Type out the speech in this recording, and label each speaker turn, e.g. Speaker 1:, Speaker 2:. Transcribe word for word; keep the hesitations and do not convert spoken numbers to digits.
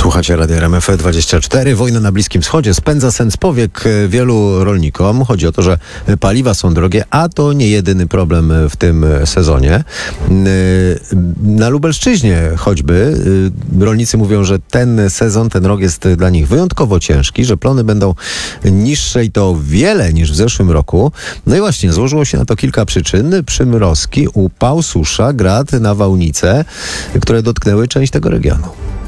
Speaker 1: Słuchacie Radia R M F dwadzieścia cztery. Wojna na Bliskim Wschodzie spędza sens powiek wielu rolnikom. Chodzi o to, że paliwa są drogie, a to nie jedyny problem w tym sezonie. Na Lubelszczyźnie choćby rolnicy mówią, że ten sezon, ten rok jest dla nich wyjątkowo ciężki, że plony będą niższe i to wiele niż w zeszłym roku. No i właśnie, złożyło się na to kilka przyczyn. Przymrozki, upał, susza, grad, nawałnice, które dotknęły część tego regionu.